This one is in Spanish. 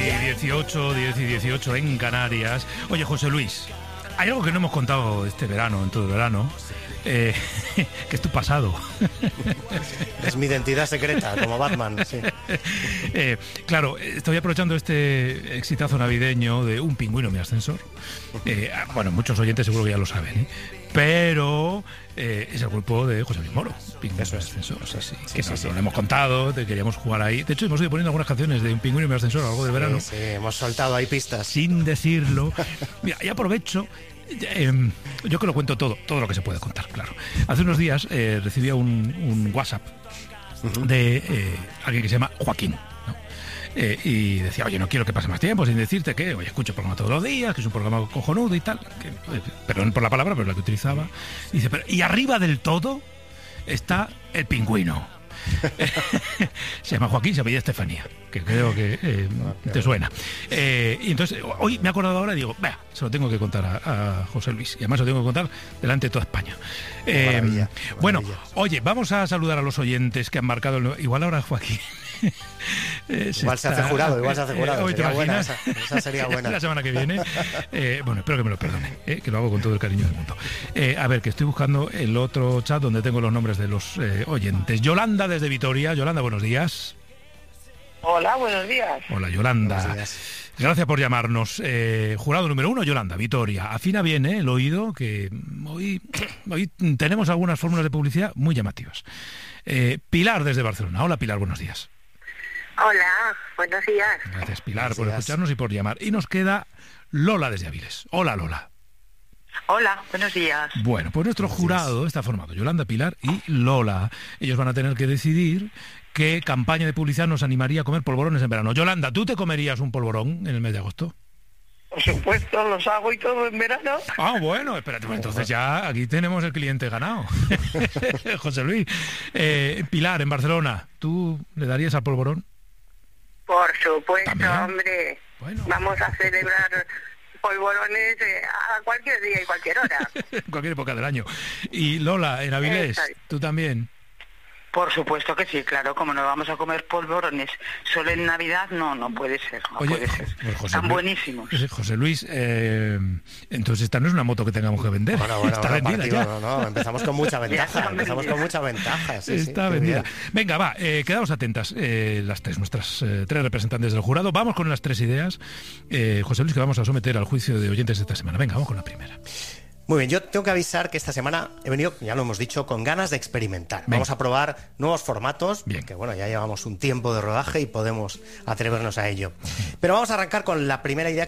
18, 10 y 18 en Canarias. Oye, José Luis, hay algo que no hemos contado este verano, en todo el verano, que es tu pasado. Es mi identidad secreta, como Batman, sí. Claro, estoy aprovechando este exitazo navideño de Un pingüino en mi ascensor. Bueno, muchos oyentes seguro que ya lo saben, pero es el grupo de José Luis Moro, Pingüino en mi ascensor. Sí, lo hemos contado, te queríamos jugar ahí. De hecho, hemos ido poniendo algunas canciones de Un pingüino en mi ascensor a lo largo del verano. Sí, hemos soltado ahí pistas. Sin decirlo. Mira, y aprovecho. Yo que lo cuento todo lo que se puede contar, claro. Hace unos días recibía un WhatsApp de alguien que se llama Joaquín, ¿no? Y decía, oye, no quiero que pase más tiempo sin decirte que, oye, escucho el programa todos los días, que es un programa cojonudo y tal, perdón por la palabra, pero la que utilizaba. Y dice, y arriba del todo está el pingüino. Se llama Joaquín, se apellida Estefanía, que creo que te suena. Y entonces, hoy me he acordado ahora y digo, vea, se lo tengo que contar a José Luis. Y además se lo tengo que contar delante de toda España. Maravilla. Bueno, oye, vamos a saludar a los oyentes que han marcado igual ahora Joaquín. Igual se hace jurado. Hoy sería buena, esa sería buena. La semana que viene. Bueno, espero que me lo perdone, que lo hago con todo el cariño del mundo. A ver, que estoy buscando el otro chat donde tengo los nombres de los oyentes. Yolanda desde Vitoria. Yolanda, buenos días. Hola, buenos días. Hola, Yolanda. Buenos días. Gracias por llamarnos. Jurado número 1, Yolanda, Vitoria. Afina bien el oído, que hoy tenemos algunas fórmulas de publicidad muy llamativas. Pilar desde Barcelona. Hola, Pilar, buenos días. Hola, buenos días. Gracias, Pilar, por escucharnos y por llamar. Y nos queda Lola desde Avilés. Hola, Lola. Hola, buenos días. Bueno, pues nuestro jurado está formado Yolanda, Pilar y Lola. Ellos van a tener que decidir qué campaña de publicidad nos animaría a comer polvorones en verano. Yolanda, ¿tú te comerías un polvorón en el mes de agosto? Por supuesto, los hago y todo en verano. Ah, bueno, espérate, pues entonces ya aquí tenemos el cliente ganado. José Luis. Pilar, en Barcelona, ¿tú le darías al polvorón? Por supuesto, ¿también? hombre. Bueno. Vamos a celebrar polvorones a cualquier día y cualquier hora. En cualquier época del año. Y Lola, en Avilés, ¿tú también? Por supuesto que sí, claro, como no vamos a comer polvorones solo en Navidad, no puede ser, Oye, puede ser. pues José Están Luis, buenísimos. José Luis, entonces esta no es una moto que tengamos que vender. Bueno, está vendida partido, ya. No, empezamos con mucha ventaja. Sí, está vendida. Venga, va, quedamos atentas nuestras tres representantes del jurado. Vamos con las tres ideas, José Luis, que vamos a someter al juicio de oyentes de esta semana. Venga, vamos con la primera. Muy bien, yo tengo que avisar que esta semana he venido, ya lo hemos dicho, con ganas de experimentar. Venga. Vamos a probar nuevos formatos, Bien. que bueno, ya llevamos un tiempo de rodaje y podemos atrevernos a ello. Pero vamos a arrancar con la primera idea,